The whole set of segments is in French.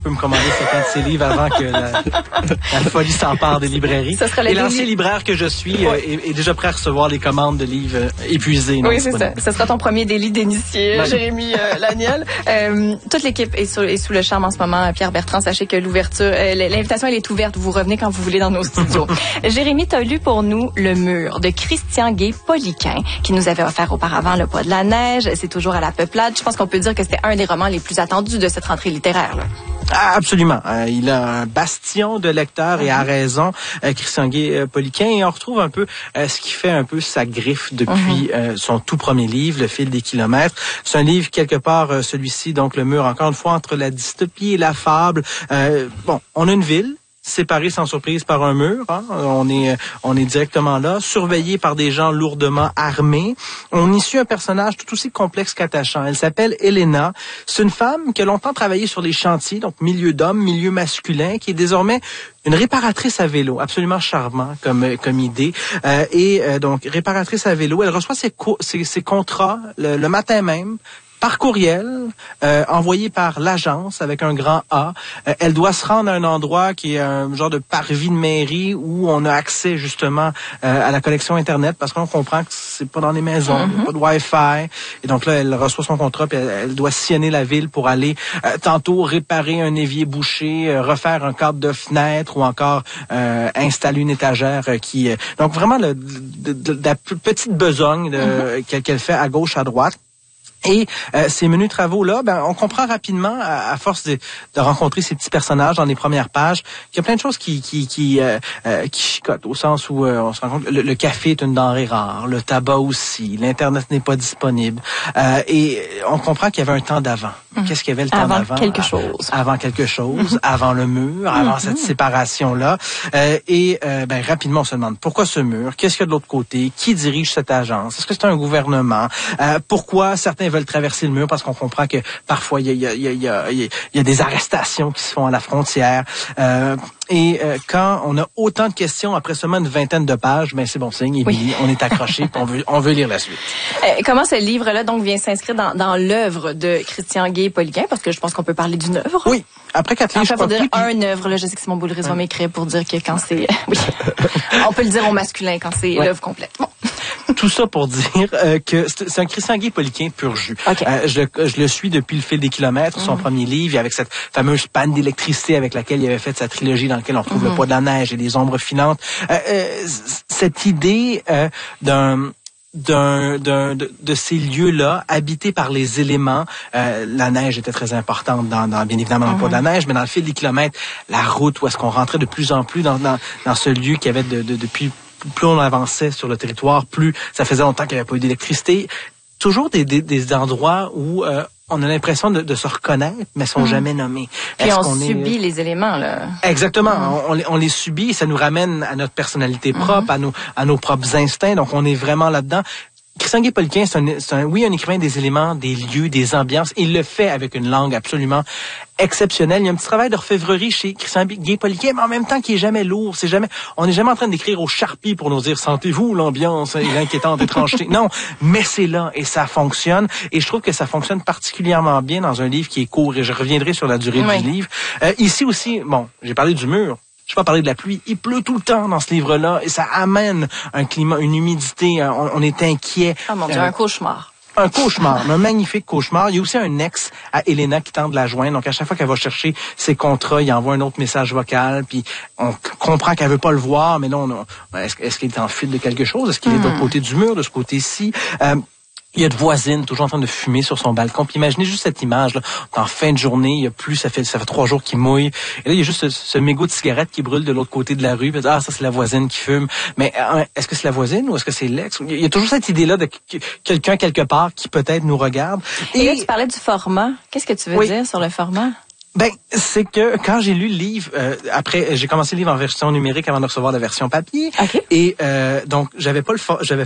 peut me commander certains de ses livres avant que la folie s'empare des librairies. Et l'ancien libraire que je suis est déjà prêt à recevoir les commandes de livres épuisés. Oui, c'est ça. Ce sera ton premier délit d'initié, Jérémy Laniel. Toute l'équipe est sous le charme en ce moment. Pierre Bertrand, sachez que l'invitation, elle est ouverte. Vous revenez quand vous voulez dans nos studios. Jérémy, tu as lu pour nous Le Mur de Christian Gay-Poliquin, qui nous avait offert auparavant Le Poids de la neige. C'est toujours à la peuplade. Je pense qu'on peut dire que c'était un des romans les plus attendus de cette rentrée littéraire, là. Absolument. Il a un bastion de lecteurs et a raison, Christian Gay-Poliquin. Et on retrouve un peu ce qui fait un peu sa griffe depuis son tout premier livre, Le fil des kilomètres. C'est un livre, quelque part, celui-ci, donc Le Mur, encore une fois, entre la dystopie et la fable. On a une ville séparés sans surprise par un mur. Hein? On est directement là, surveillé par des gens lourdement armés. On y suit un personnage tout aussi complexe qu'attachant. Elle s'appelle Elena. C'est une femme qui a longtemps travaillé sur les chantiers, donc milieu d'hommes, milieu masculin, qui est désormais une réparatrice à vélo, absolument charmant comme idée. Donc, réparatrice à vélo, elle reçoit ses contrats le matin même, par courriel, envoyé par l'agence avec un grand A. Elle doit se rendre à un endroit qui est un genre de parvis de mairie où on a accès justement à la connexion Internet, parce qu'on comprend que c'est pas dans les maisons, il n'y a pas de Wi-Fi. Et donc là, elle reçoit son contrat, puis elle doit sillonner la ville pour aller tantôt réparer un évier bouché, refaire un cadre de fenêtre ou encore installer une étagère donc vraiment de la petite besogne qu'elle fait à gauche, à droite. Et ces menus travaux-là, on comprend rapidement, à force de rencontrer ces petits personnages dans les premières pages, qu'il y a plein de choses qui chicotent, au sens où on se rend compte que le café est une denrée rare, le tabac aussi, l'Internet n'est pas disponible. Et on comprend qu'il y avait un temps d'avant. Qu'est-ce qu'il y avait le temps d'avant? Avant quelque chose, avant le mur, avant cette séparation-là. Rapidement, on se demande pourquoi ce mur? Qu'est-ce qu'il y a de l'autre côté? Qui dirige cette agence? Est-ce que c'est un gouvernement? Pourquoi certains veulent traverser le mur? Parce qu'on comprend que parfois il y a des arrestations qui se font à la frontière. Quand on a autant de questions après seulement une vingtaine de pages, c'est bon signe. On est accroché, on veut lire la suite. Comment ce livre-là donc vient s'inscrire dans l'œuvre de Christian Gay-Poliquin? Parce que je pense qu'on peut parler d'une œuvre. Oui. Après 4 livres, je crois dire un œuvre. Là, je sais que Simon Boulris va m'écrire pour dire que quand c'est, on peut le dire au masculin quand c'est l'œuvre complète. Bon. Tout ça pour dire que c'est un Christian Gay-Poliquin pur jus. Okay. Je le suis depuis Le fil des kilomètres, son premier livre, avec cette fameuse panne d'électricité avec laquelle il avait fait sa trilogie dans laquelle on trouve Le Poids de la neige et Les ombres filantes. Cette idée de ces lieux-là, habités par les éléments. La neige était très importante dans bien évidemment dans Le Poids de la neige, mais dans Le fil des kilomètres, la route où est-ce qu'on rentrait de plus en plus dans ce lieu qui avait depuis plus on avançait sur le territoire, plus ça faisait longtemps qu'il n'y avait pas eu d'électricité. Toujours des endroits où on a l'impression de se reconnaître, mais sont jamais nommés. Puis on subit les éléments, là. Exactement. On les subit et ça nous ramène à notre personnalité propre, à nos propres instincts. Donc, on est vraiment là-dedans. Christian Gay-Poliquin, c'est un écrivain des éléments, des lieux, des ambiances. Il le fait avec une langue absolument exceptionnelle. Il y a un petit travail d'orfèvrerie chez Christian Gay-Poliquin, mais en même temps qui est jamais lourd. On n'est jamais en train d'écrire au Sharpie pour nous dire, sentez-vous l'ambiance et l'inquiétante étrangeté. Non, mais c'est là et ça fonctionne. Et je trouve que ça fonctionne particulièrement bien dans un livre qui est court. Et je reviendrai sur la durée du livre. Ici aussi, j'ai parlé du mur. Je vais pas parler de la pluie. Il pleut tout le temps dans ce livre-là et ça amène un climat, une humidité. On est inquiet. Ah mon Dieu, un cauchemar. Un cauchemar, un magnifique cauchemar. Il y a aussi un ex à Elena qui tente de la joindre. Donc, à chaque fois qu'elle va chercher ses contrats, il envoie un autre message vocal. Puis, on comprend qu'elle veut pas le voir. Mais là, est-ce qu'il est en fuite de quelque chose? Est-ce qu'il est de l'autre côté du mur, de ce côté-ci? Il y a de voisine toujours en train de fumer sur son balcon. Puis imaginez juste cette image là. En fin de journée, il y a plus, ça fait 3 jours qu'il mouille. Et là, il y a juste ce mégot de cigarette qui brûle de l'autre côté de la rue. Puis, ça c'est la voisine qui fume. Mais est-ce que c'est la voisine ou est-ce que c'est l'ex? Il y a toujours cette idée là de quelqu'un quelque part qui peut-être nous regarde. Et là, tu parlais du format. Qu'est-ce que tu veux dire sur le format? C'est que quand j'ai lu le livre, après j'ai commencé le livre en version numérique avant de recevoir la version papier. Okay. Et donc j'avais pas le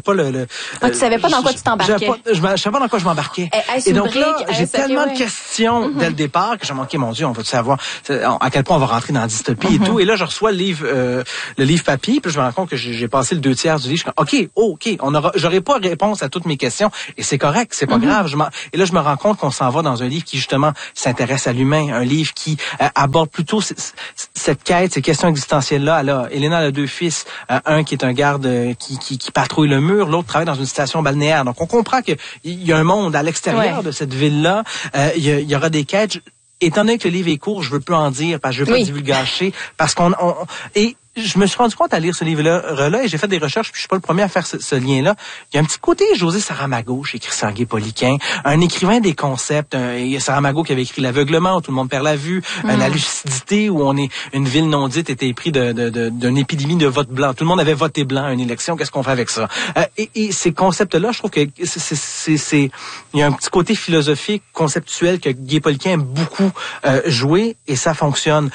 tu savais pas dans quoi tu t'embarquais. Je savais pas dans quoi je m'embarquais. Et donc là, j'ai tellement de questions dès le départ que j'ai manqué, mon Dieu, on va savoir à quel point on va rentrer dans la dystopie et tout. Et là, je reçois le livre papier, puis je me rends compte que j'ai passé le 2/3 du livre. Je suis OK, j'aurai pas réponse à toutes mes questions et c'est correct, c'est pas grave. Et là, je me rends compte qu'on s'en va dans un livre qui justement s'intéresse à l'humain, un livre livre qui aborde plutôt cette quête, ces questions existentielles-là. Elena a 2 fils, un qui est un garde qui patrouille le mur, l'autre travaille dans une station balnéaire. Donc on comprend qu'il y a un monde à l'extérieur de cette ville-là. Il y aura des quêtes. Étant donné que le livre est court, je veux pas en dire, parce que je veux pas divulgacher, parce et je me suis rendu compte à lire ce livre-là et j'ai fait des recherches, puis je suis pas le premier à faire ce lien-là. Il y a un petit côté José Saramago chez Christian Guay-Poliquin, un écrivain des concepts. Saramago qui avait écrit L'aveuglement, où tout le monde perd la vue, La lucidité, où une ville non dite était épris d'une épidémie de vote blanc. Tout le monde avait voté blanc à une élection. Qu'est-ce qu'on fait avec ça? Et ces concepts-là, je trouve que il y a un petit côté philosophique, conceptuel que Guay-Poliquin aime beaucoup jouer et ça fonctionne.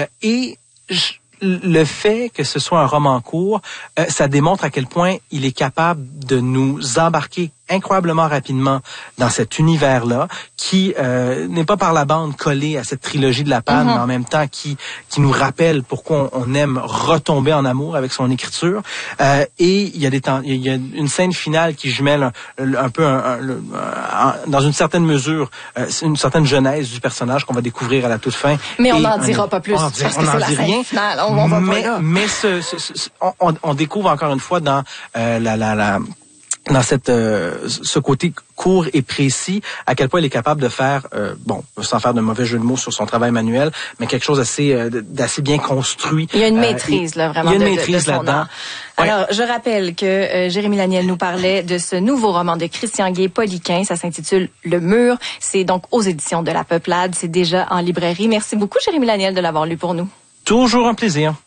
Le fait que ce soit un roman court, ça démontre à quel point il est capable de nous embarquer incroyablement rapidement dans cet univers-là, qui n'est pas par la bande collé à cette trilogie de la Panne, mais en même temps qui nous rappelle pourquoi on aime retomber en amour avec son écriture. Et il y a une scène finale qui jumelle un peu dans une certaine mesure une certaine genèse du personnage qu'on va découvrir à la toute fin. Mais on n'en dira pas plus. On n'en dit rien. Finale, on va pas là. Mais on découvre encore une fois dans dans ce côté court et précis, à quel point il est capable de faire, sans faire de mauvais jeu de mots sur son travail manuel, mais quelque chose d'assez bien construit. Il y a une maîtrise, là, vraiment. Il y a une maîtrise là-dedans. Alors, je rappelle que Jérémy Laniel nous parlait de ce nouveau roman de Christian Guay-Poliquin. Ça s'intitule Le Mur. C'est donc aux éditions de La Peuplade. C'est déjà en librairie. Merci beaucoup, Jérémy Laniel, de l'avoir lu pour nous. Toujours un plaisir.